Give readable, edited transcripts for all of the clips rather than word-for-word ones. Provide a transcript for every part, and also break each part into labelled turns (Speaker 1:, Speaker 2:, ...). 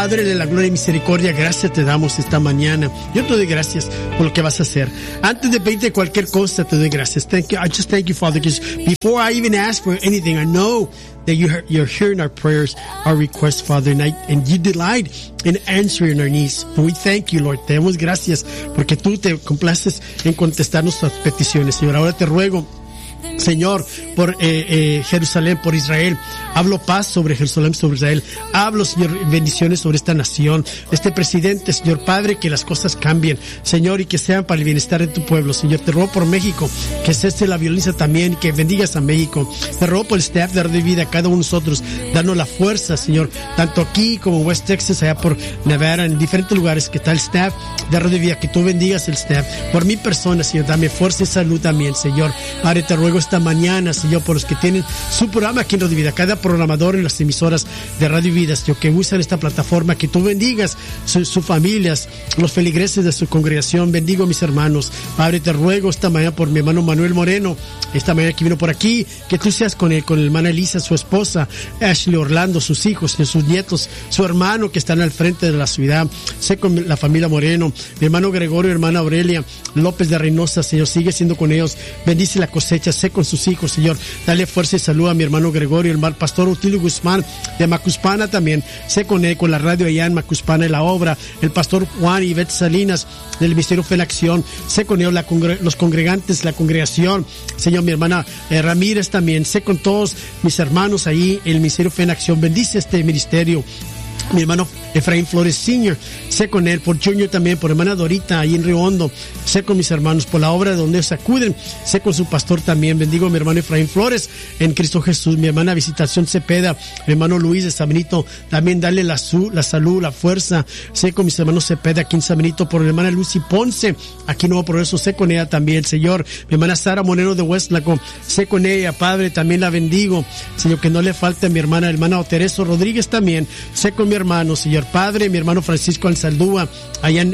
Speaker 1: Padre de la gloria y misericordia, gracias te damos esta mañana. Yo te doy gracias por lo que vas a hacer. Antes de pedirte cualquier cosa, te doy gracias. Thank you. I just thank you, Father, because before I even ask for anything, I know that you're hearing our prayers, our requests, Father, and you delight in answering our needs. And we thank you, Lord. Te damos gracias porque tú te complaces en contestar nuestras peticiones, Señor. Ahora te ruego, Señor, por Jerusalén, por Israel. Hablo paz sobre Jerusalén, sobre Israel. Hablo, Señor, bendiciones sobre esta nación, este presidente, Señor Padre, que las cosas cambien, Señor, y que sean para el bienestar de tu pueblo. Señor, te ruego por México, que cese la violencia también, que bendigas a México. Te ruego por el staff de Radio Vida, cada uno de nosotros, danos la fuerza, Señor, tanto aquí como en West Texas, allá por Nevada, en diferentes lugares que está el staff de Radio Vida, que tú bendigas el staff. Por mi persona, Señor, dame fuerza y salud también, Señor. Padre, te ruego esta mañana, Señor, por los que tienen su programa aquí en Radio Vida, cada programador en las emisoras de Radio Vida, Señor, que usan esta plataforma, que tú bendigas sus familias, los feligreses de su congregación. Bendigo a mis hermanos. Padre, te ruego esta mañana por mi hermano Manuel Moreno, esta mañana que vino por aquí, que tú seas con él, con la hermana Elisa, su esposa, Ashley, Orlando, sus hijos, sus nietos, su hermano que están al frente de la ciudad. Sé con la familia Moreno, mi hermano Gregorio, hermana Aurelia López de Reynosa, Señor, sigue siendo con ellos. Bendice la cosecha, sé con sus hijos, Señor. Dale fuerza y salud a mi hermano Gregorio, el pastor Utilio Guzmán de Macuspana también. Sé con él, con la radio allá en Macuspana y la obra. El pastor Juan y Beth Salinas del Ministerio Fe en Acción. Sé con ellos los congregantes, la congregación. Señor, mi hermana Ramírez también. Sé con todos mis hermanos ahí en el Ministerio Fe en Acción. Bendice este ministerio. Mi hermano Efraín Flores Sr., sé con él, por Junior también, por hermana Dorita, ahí en Río Hondo, sé con mis hermanos, por la obra de donde se acuden, sé con su pastor también. Bendigo a mi hermano Efraín Flores en Cristo Jesús, mi hermana Visitación Cepeda, mi hermano Luis de San Benito, también dale la salud, la fuerza. Sé con mis hermanos Cepeda aquí en San Benito, por mi hermana Lucy Ponce, aquí en Nuevo Progreso, sé con ella también, Señor. Mi hermana Sara Moreno de Westlaco, sé con ella, Padre, también la bendigo, Señor, que no le falte a mi hermana Tereso Rodríguez también, sé con mi hermano, Señor Padre, mi hermano Francisco Alzaldúa, allá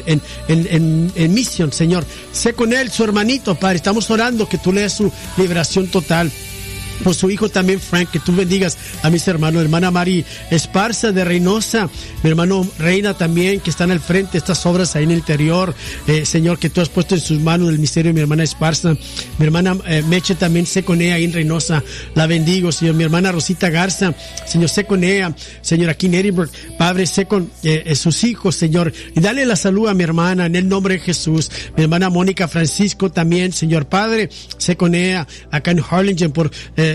Speaker 1: en Mission, Señor, sé con él, su hermanito, Padre, estamos orando que tú le des su liberación total. Por su hijo también, Frank, que tú bendigas a mis hermanos, hermana Mari Esparza de Reynosa, mi hermano Reina también, que están al frente de estas obras ahí en el interior, Señor, que tú has puesto en sus manos el misterio de mi hermana Esparza, mi hermana Meche también, sé con ella ahí en Reynosa, la bendigo, Señor. Mi hermana Rosita Garza, Señor, sé con ella, Señor, aquí en Edinburgh, Padre, sé con sus hijos, Señor, y dale la salud a mi hermana en el nombre de Jesús. Mi hermana Mónica Francisco también, Señor Padre, sé con ella acá en Harlingen por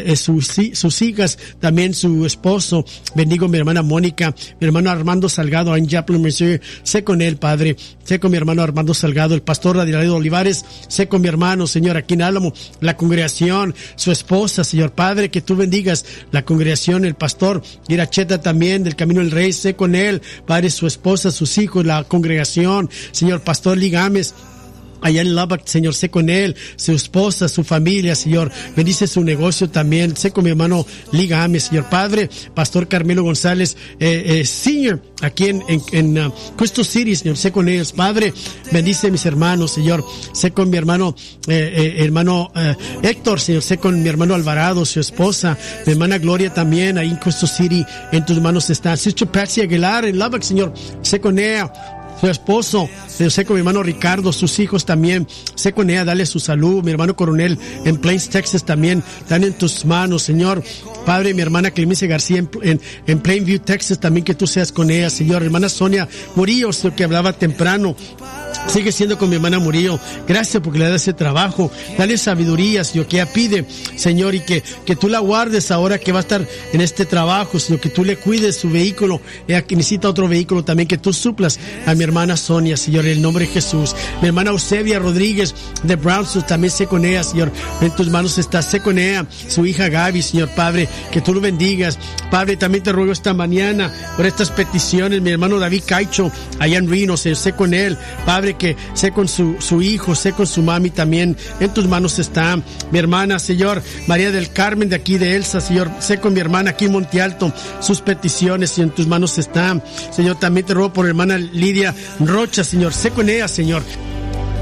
Speaker 1: sus hijas, también su esposo. Bendigo a mi hermana Mónica, mi hermano Armando Salgado en Joplin, Missouri, sé con él, Padre, sé con mi hermano Armando Salgado, el pastor Adelaide Olivares, sé con mi hermano, Señor, aquí en Álamo, la congregación, su esposa, Señor Padre, que tú bendigas la congregación, el pastor Iracheta también del Camino del Rey, sé con él, Padre, su esposa, sus hijos, la congregación, Señor, pastor Ligames allá en Lubbock, Señor, sé con él, su esposa, su familia, Señor, bendice su negocio también, sé con mi hermano Liga Ames, Señor Padre, pastor Carmelo González, Senior, aquí en Crystal City, Señor, sé con ellos, Padre, bendice a mis hermanos, Señor, sé con mi hermano, Héctor, Señor, sé con mi hermano Alvarado, su esposa, mi hermana Gloria también, ahí en Crystal City, en tus manos está, Sister Patsy Aguilar, en Lubbock, Señor, sé con ella, su esposo, sé con mi hermano Ricardo, sus hijos también, sé con ella, dale su salud. Mi hermano Coronel en Plains, Texas también, dan en tus manos, Señor. Padre, mi hermana Clemencia García en Plainview, Texas, también que tú seas con ella, Señor. Hermana Sonia Murillo, Señor, que hablaba temprano, sigue siendo con mi hermana Murillo. Gracias porque le das ese trabajo. Dale sabiduría, Señor, que ella pide, Señor, y que tú la guardes ahora que va a estar en este trabajo, Señor, que tú le cuides su vehículo. Ella que necesita otro vehículo también, que tú suplas a mi hermana Sonia, Señor, en el nombre de Jesús. Mi hermana Eusebia Rodríguez de Brownsville, también sé con ella, Señor. En tus manos está, sé con ella, su hija Gaby, Señor Padre, que tú lo bendigas. Padre, también te ruego esta mañana por estas peticiones. Mi hermano David Caicho, allá en Reno, Señor, sé con él. Padre, que sé con su hijo, sé con su mami también, en tus manos está. Mi hermana, Señor, María del Carmen de aquí de Elsa, Señor, sé con mi hermana aquí en Monte Alto, sus peticiones, y en tus manos está. Señor, también te ruego por hermana Lidia Rocha, Señor, sé con ella, Señor.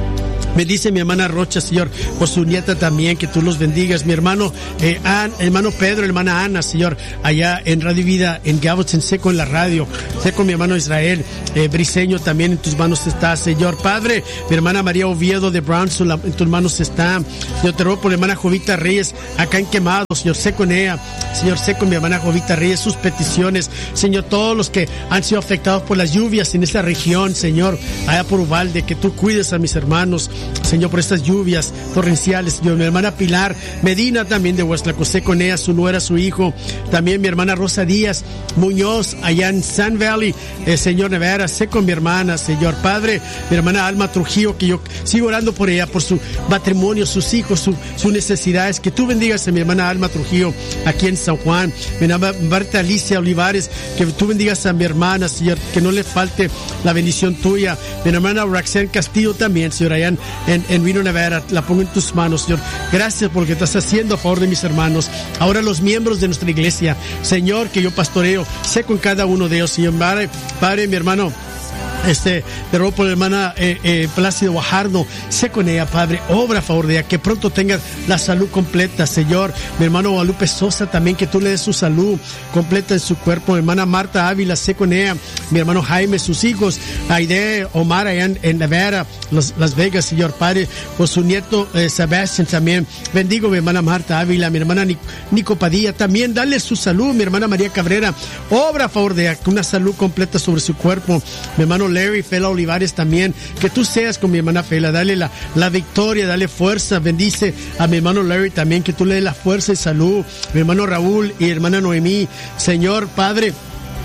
Speaker 1: Bendice mi hermana Rocha, Señor, por su nieta también, que tú los bendigas. Mi hermano hermano Pedro, hermana Ana, Señor, allá en Radio Vida, en Gabots, Seco en la radio. Seco, mi hermano Israel, Briseño, también en tus manos está, Señor. Padre, mi hermana María Oviedo de Brownsville, en tus manos está. Señor, te ruego por mi hermana Jovita Reyes, acá en Quemado, Señor, Seco en ella. Señor, Seco, mi hermana Jovita Reyes, sus peticiones. Señor, todos los que han sido afectados por las lluvias en esta región, Señor, allá por Uvalde, que tú cuides a mis hermanos, Señor, por estas lluvias torrenciales. Señor, mi hermana Pilar Medina también de Hueslacosé con ella, su nuera, su hijo. También mi hermana Rosa Díaz Muñoz, allá en Sun Valley, Señor, Nevada, sé con mi hermana, Señor. Padre, mi hermana Alma Trujillo, que yo sigo orando por ella, por su matrimonio, sus hijos, sus necesidades. Que tú bendigas a mi hermana Alma Trujillo aquí en San Juan. Mi hermana Marta Alicia Olivares, que tú bendigas a mi hermana, Señor, que no le falte la bendición tuya. Mi hermana Roxanne Castillo también, Señor, allá en Reno, Nevada, la pongo en tus manos, Señor. Gracias por lo que estás haciendo a favor de mis hermanos. Ahora los miembros de nuestra iglesia, Señor, que yo pastoreo, sé con cada uno de ellos, Señor. Padre, mi hermano, te ruego por la hermana Plácido Guajardo, sé con ella, Padre, obra a favor de ella, que pronto tenga la salud completa, Señor. Mi hermano Guadalupe Sosa también, que tú le des su salud completa en su cuerpo. Mi hermana Marta Ávila, sé con ella. Mi hermano Jaime, sus hijos, Aide, Omar, allá en Nevada, Las Vegas, Señor. Padre, por su nieto Sebastián también, bendigo mi hermana Marta Ávila. Mi hermana Nico Padilla también, dale su salud. Mi hermana María Cabrera, obra a favor de ella, una salud completa sobre su cuerpo. Mi hermano Larry Fela Olivares también, que tú seas con mi hermana Fela, dale la victoria, dale fuerza. Bendice a mi hermano Larry también, que tú le des la fuerza y salud. Mi hermano Raúl y hermana Noemí, Señor, Padre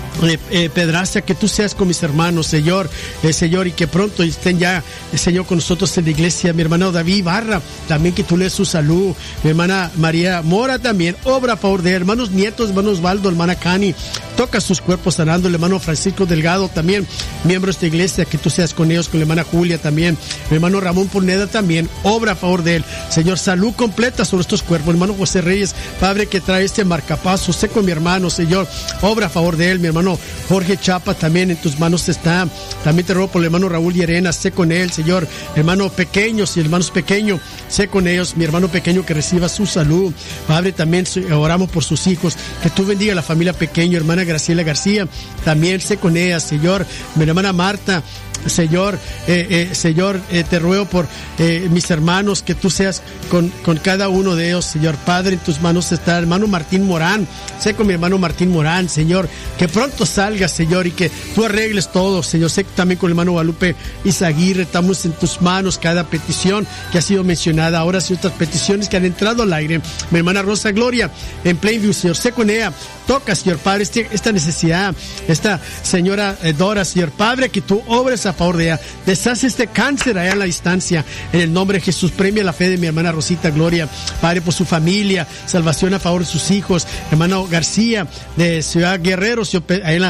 Speaker 1: Pedraza, que tú seas con mis hermanos, Señor, Señor, y que pronto estén ya, Señor, con nosotros en la iglesia. Mi hermano David Barra, también que tú le des su salud. Mi hermana María Mora también, obra a favor de hermanos nietos, hermano Osvaldo, hermana Cani, toca sus cuerpos sanando. El hermano Francisco Delgado también, miembro de esta iglesia, que tú seas con ellos, con la hermana Julia también. Mi hermano Ramón Poneda también, obra a favor de él, Señor, salud completa sobre estos cuerpos. Hermano José Reyes, Padre, que trae este marcapaso, sé con mi hermano, Señor, obra a favor de él. Mi hermano Jorge Chapa también en tus manos está. También te ruego por el hermano Raúl Llerena, sé con él, Señor. Hermano pequeños y hermanos pequeños, sé con ellos. Mi hermano pequeño, que reciba su salud. Padre, también oramos por sus hijos, que tú bendiga a la familia pequeña. Hermana Graciela García, también sé con ella, Señor. Mi hermana Marta, Señor, Señor, te ruego por mis hermanos, que tú seas con cada uno de ellos, Señor. Padre, en tus manos está. Hermano Martín Morán, sé con mi hermano Martín Morán, Señor, que pronto salga, Señor, y que tú arregles todo, Señor. Sé también con el hermano Guadalupe Izaguirre, estamos en tus manos cada petición que ha sido mencionada. Ahora sí, otras peticiones que han entrado al aire. Mi hermana Rosa Gloria en Plainview, Señor, sé con ella. Toca, Señor Padre, esta necesidad, esta señora Dora, Señor Padre, que tú obres a favor de ella. Deshace este cáncer allá en la distancia. En el nombre de Jesús, premia la fe de mi hermana Rosita Gloria, Padre, por su familia, salvación a favor de sus hijos. Hermano García de Ciudad Guerrero, Señor,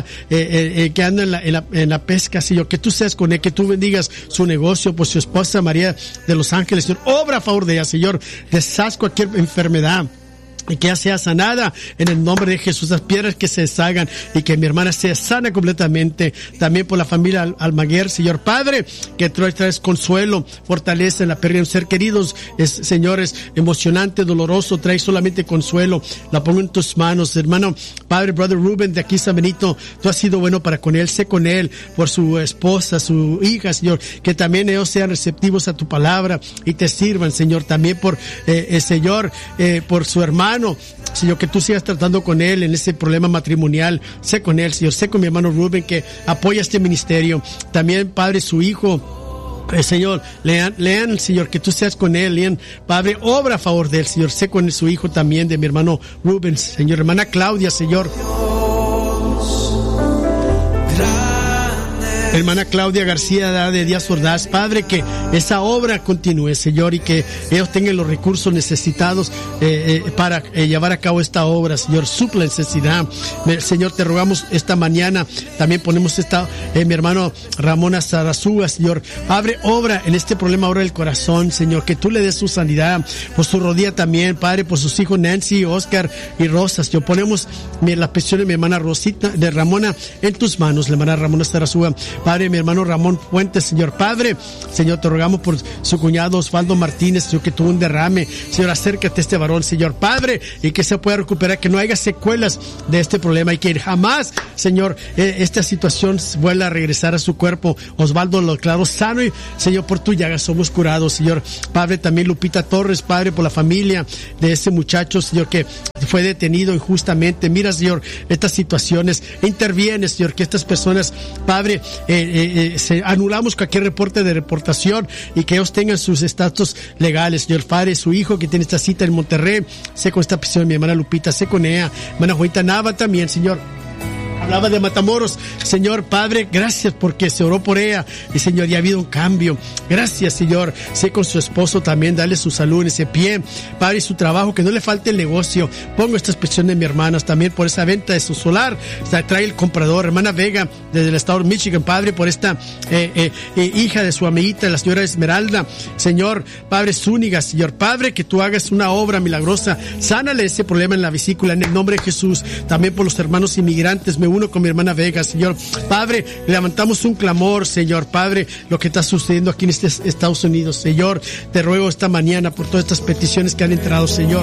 Speaker 1: que anda en la pesca, Señor, que tú seas con él, que tú bendigas su negocio, por su esposa María de los Ángeles, Señor, obra a favor de ella, Señor. Deshaz cualquier enfermedad y que ella sea sanada en el nombre de Jesús. Las piedras que se deshagan y que mi hermana sea sana completamente. También por la familia Almaguer, Señor Padre, que traes consuelo, fortaleza en la pérdida de un ser queridos, señores, emocionante, doloroso, trae solamente consuelo. La pongo en tus manos, hermano Padre, Brother Rubén de aquí San Benito, tú has sido bueno para con él, sé con él, por su esposa, su hija, Señor, que también ellos sean receptivos a tu palabra y te sirvan, Señor. También por Señor, por su hermano, Señor, que tú sigas tratando con él en ese problema matrimonial. Sé con él, Señor. Sé con mi hermano Rubén, que apoya este ministerio. También, Padre, su hijo, Señor, lean, Señor, que tú seas con él, lean, Padre, obra a favor de él, Señor. Sé con su hijo también, de mi hermano Rubén, Señor. Hermana Claudia, Señor. Hermana Claudia García de Díaz Ordaz, Padre, que esa obra continúe, Señor, y que ellos tengan los recursos necesitados para llevar a cabo esta obra, Señor. Suple necesidad, Señor. Te rogamos esta mañana, también ponemos mi hermano Ramón Sarazúa, Señor. Abre obra en este problema ahora del corazón, Señor, que tú le des su sanidad, por su rodilla también, Padre, por sus hijos Nancy, Oscar y Rosa, Señor. Ponemos la petición de mi hermana Rosita, de Ramona, en tus manos, la hermana Ramona Sarazúa. Padre, mi hermano Ramón Fuentes, Señor Padre, Señor, te rogamos por su cuñado Osvaldo Martínez, Señor, que tuvo un derrame. Señor, acércate a este varón, Señor Padre, y que se pueda recuperar, que no haya secuelas de este problema y que jamás, Señor, esta situación vuelva a regresar a su cuerpo. Osvaldo lo declaró sano y, Señor, por tu llaga somos curados, Señor Padre. También Lupita Torres, Padre, por la familia de ese muchacho, Señor, que fue detenido injustamente. Mira, Señor, estas situaciones, interviene, Señor, que estas personas, Padre, anulamos cualquier reporte de reportación y que ellos tengan sus estatus legales, Señor Padre. Su hijo que tiene esta cita en Monterrey, sé con esta presión, mi hermana Lupita, sé con ella, hermana Juanita Nava también, Señor. Hablaba de Matamoros, Señor Padre, gracias porque se oró por ella y, Señor, ya ha habido un cambio. Gracias, Señor. Sé con su esposo también, dale su salud en ese pie, Padre, y su trabajo, que no le falte el negocio. Pongo esta expresión de mi hermana también por esa venta de su solar. Trae el comprador, hermana Vega, desde el estado de Michigan, Padre, por esta hija de su amiguita, la señora Esmeralda. Señor Padre Zúñiga, Señor Padre, que tú hagas una obra milagrosa. Sánale ese problema en la vesícula en el nombre de Jesús. También por los hermanos inmigrantes, me uno con mi hermana Vega, Señor Padre, levantamos un clamor, Señor Padre, lo que está sucediendo aquí en Estados Unidos, Señor, te ruego esta mañana por todas estas peticiones que han entrado, Señor.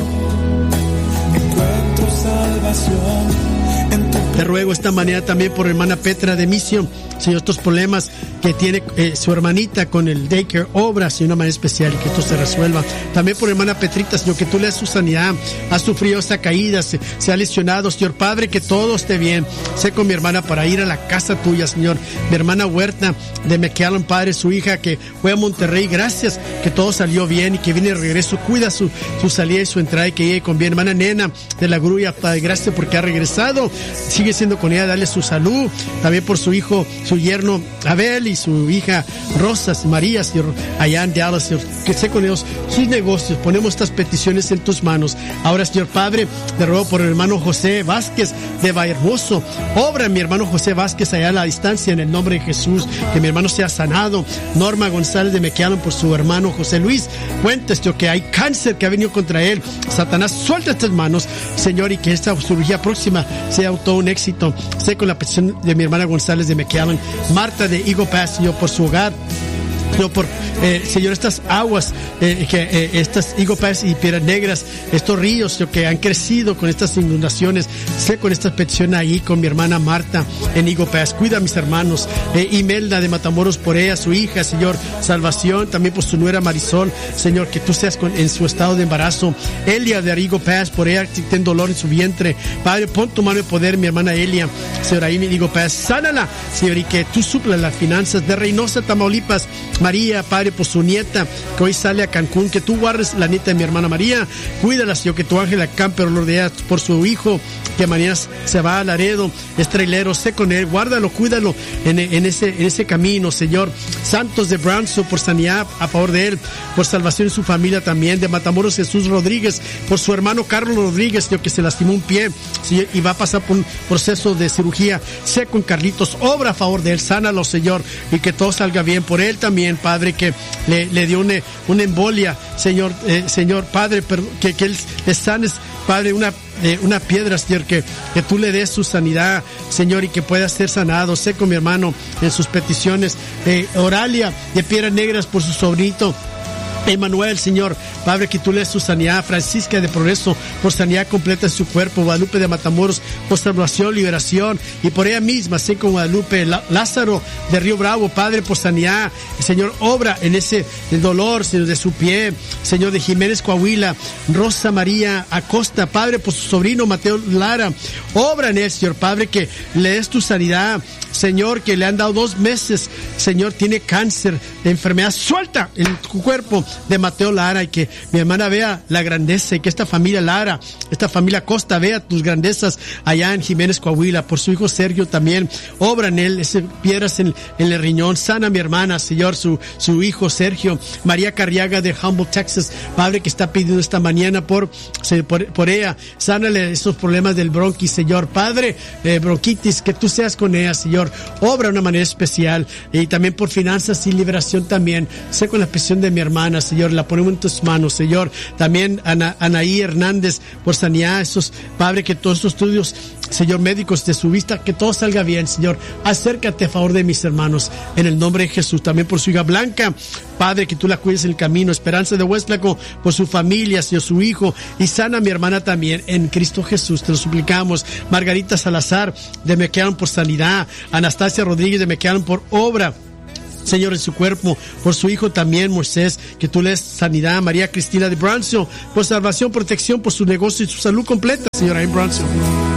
Speaker 1: Te ruego esta mañana también por hermana Petra de Misión, Señor, estos problemas que tiene su hermanita con el daycare, obra, Señor, de una manera especial y que esto se resuelva. También por hermana Petrita, Señor, que tú le das su sanidad, ha sufrido esta caída, se ha lesionado, Señor Padre, que todo esté bien. Sé con mi hermana para ir a la casa tuya, Señor. Mi hermana Huerta de McAllen, Padre, su hija que fue a Monterrey, gracias, que todo salió bien y que viene de regreso. Cuida su salida y su entrada y que llegue con bien. Hermana Nena de la Grulla, Padre, gracias porque ha regresado. Sigue siendo con ella, dale su salud. También por su hijo, su yerno Abel y su hija Rosas, María, Señor, allá en Dallas, Señor, que sé con ellos sus negocios. Ponemos estas peticiones en tus manos. Ahora, Señor Padre, te ruego por el hermano José Vázquez de Vallehermoso. Obra en mi hermano José Vázquez allá a la distancia en el nombre de Jesús. Que mi hermano sea sanado. Norma González de McAllen por su hermano José Luis Fuentes, Señor, que hay cáncer que ha venido contra él. Satanás, suelta estas manos, Señor, y que esta cirugía próxima sea todo un éxito. Sé con la petición de mi hermana González de McAllen. Marta de Eagle Pass, Señor, por su hogar. No, por, Señor, estas aguas, estas Eagle Pass y Piedras Negras, estos ríos, Señor, que han crecido con estas inundaciones, sé con esta petición ahí, con mi hermana Marta en Eagle Pass. Cuida a mis hermanos, Imelda de Matamoros por ella, su hija, Señor, salvación, también por su nuera Marisol, Señor, que tú seas en su estado de embarazo. Elia de Eagle Pass por ella, que tiene dolor en su vientre, Padre, pon tu mano de poder, mi hermana Elia, Señor, ahí en Eagle Pass, sánala, Señor, y que tú suplas las finanzas de Reynosa, Tamaulipas. María, Padre, por su nieta que hoy sale a Cancún, que tú guardes la nieta de mi hermana María, cuídala, Señor, que tu ángel acampe alrededor de ella, por su hijo que mañana se va a Laredo, es trailero, sé con él, guárdalo, cuídalo en ese camino, Señor. Santos de Brownsville por sanidad a favor de él, por salvación en su familia también. De Matamoros, Jesús Rodríguez, por su hermano Carlos Rodríguez, Señor, que se lastimó un pie, Señor, y va a pasar por un proceso de cirugía. Sé con Carlitos, obra a favor de él, sánalo, Señor, y que todo salga bien por él también, Padre, que le dio una embolia, Señor, Señor Padre, que él le sanes, Padre, una piedra, Señor, que tú le des su sanidad, Señor, y que pueda ser sanado. Sé con mi hermano en sus peticiones. Oralia de Piedras Negras por su sobrinito Emanuel, Señor, Padre, que tú le des su sanidad. Francisca de Progreso por sanidad completa en su cuerpo. Guadalupe de Matamoros por salvación, liberación, y por ella misma, así como Guadalupe. Lázaro de Río Bravo, Padre, por sanidad. Señor, obra en el dolor, Señor, de su pie. Señor, de Jiménez, Coahuila. Rosa María Acosta, Padre, por su sobrino Mateo Lara. Obra en él, Señor, Padre, que le des tu sanidad. Señor, que le han dado 2 meses, Señor, tiene cáncer, de enfermedad, suelta en tu cuerpo de Mateo Lara, y que mi hermana vea la grandeza, y que esta familia Lara, esta familia Costa vea tus grandezas allá en Jiménez, Coahuila. Por su hijo Sergio también, obra en él, piedras en el riñón, sana mi hermana, Señor, su hijo Sergio. María Carriaga de Humboldt, Texas, Padre, que está pidiendo esta mañana por ella, sánale esos problemas del bronquis, Señor, Padre, bronquitis, que tú seas con ella, Señor, obra de una manera especial. Y también por finanzas y liberación también, sé con la petición de mi hermana, Señor, la ponemos en tus manos, Señor. También Anaí Hernández, por sanidad, esos, Padre, que todos estos estudios, Señor, médicos de su vista, que todo salga bien, Señor. Acércate a favor de mis hermanos, en el nombre de Jesús. También por su hija Blanca, Padre, que tú la cuides en el camino. Esperanza de Huestlaco, por su familia, Señor, su hijo. Y sana a mi hermana también, en Cristo Jesús. Te lo suplicamos. Margarita Salazar, de Mequearon, por sanidad. Anastasia Rodríguez, de Mequearon, por obra, Señor, en su cuerpo, por su hijo también, Moisés, que tú le des sanidad. María Cristina de Brownsville, por salvación, protección, por su negocio y su salud completa, Señor, en Brownsville.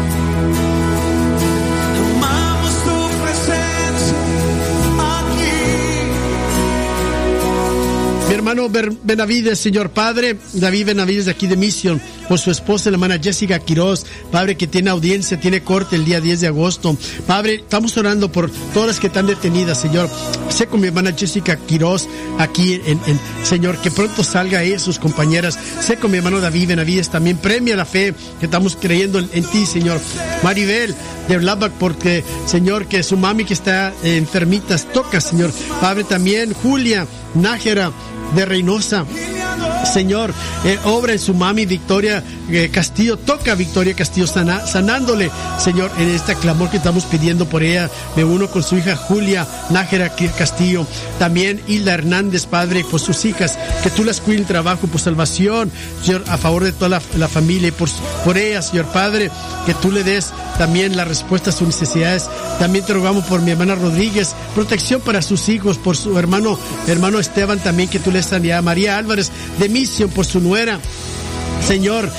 Speaker 1: Mi hermano Benavides, Señor Padre, David Benavides de aquí de Mission, por su esposa, la hermana Jessica Quiroz, Padre, que tiene audiencia, tiene corte el día 10 de agosto. Padre, estamos orando por todas las que están detenidas, Señor. Sé con mi hermana Jessica Quiroz aquí Señor, que pronto salga ella, sus compañeras. Sé con mi hermano David Benavides también. Premia la fe que estamos creyendo en ti, Señor. Maribel de Blackback, porque, Señor, que su mami que está enfermita, toca, Señor. Padre, también Julia Nájera de Reynosa, Señor, obra en su mami Victoria Castillo, toca a Victoria Castillo, sanándole, Señor, en este clamor que estamos pidiendo por ella. Me uno con su hija Julia Nájera Castillo, también Hilda Hernández, Padre, por sus hijas, que tú las cuides en trabajo, por salvación, Señor, a favor de toda la familia, y por ella, Señor Padre, que tú le des también la respuesta a sus necesidades. También te rogamos por mi hermana Rodríguez, protección para sus hijos, por su hermano Esteban también, que tú le des sanidad. María Álvarez de Misión, por su nuera, Señor,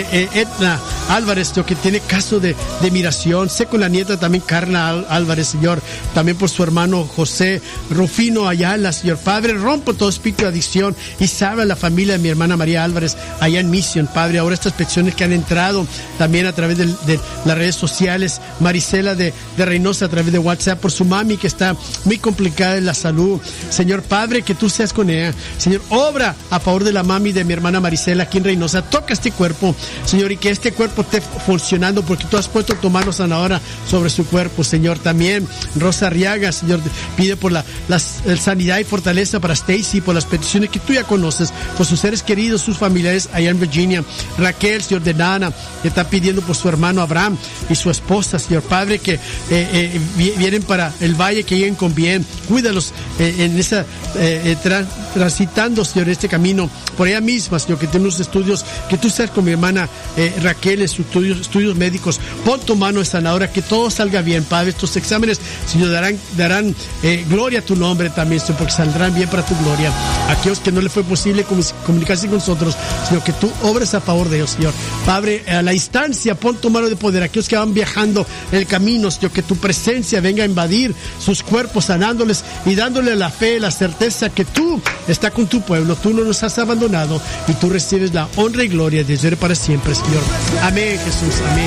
Speaker 1: Etna Álvarez, que tiene caso de migración. Sé con la nieta también, Carla Álvarez, Señor, también por su hermano José Rufino Ayala, Señor Padre. Rompo todo espíritu de adicción y salva a la familia de mi hermana María Álvarez allá en Misión, Padre. Ahora estas peticiones que han entrado también a través de las redes sociales. Marisela de Reynosa, a través de WhatsApp, por su mami que está muy complicada en la salud. Señor Padre, que tú seas con ella. Señor, obra a favor de la mami de mi hermana Marisela aquí en Reynosa. Toca este cuerpo, Señor, y que este cuerpo esté funcionando, porque tú has puesto tu mano sanadora sobre su cuerpo, Señor. También Rosa Arriaga, Señor, pide por la sanidad y fortaleza para Stacy, por las peticiones que tú ya conoces, por sus seres queridos, sus familiares allá en Virginia. Raquel, Señor, de Nana, que está pidiendo por su hermano Abraham y su esposa, Señor Padre, que vienen para el valle, que lleguen con bien. Cuídalos en esa transitando, Señor, este camino por ella misma, Señor, que tiene unos estudios, que tú seas con mi hermana Raquel en sus estudios médicos. Pon tu mano sanadora, que todo salga bien, Padre. Estos exámenes, Señor, darán gloria a tu nombre también, Señor, porque saldrán bien para tu gloria. Aquellos que no les fue posible comunicarse con nosotros, sino que tú obres a favor de ellos, Señor. Padre, a la distancia, pon tu mano de poder. Aquellos que van viajando en el camino, Señor, que tu presencia venga a invadir sus cuerpos, sanándoles y dándole la fe, la certeza que tú estás con tu pueblo. Tú no nos has abandonado y tú recibes la honra y gloria desde ahora para siempre, Señor. Amén, Jesús. Amén.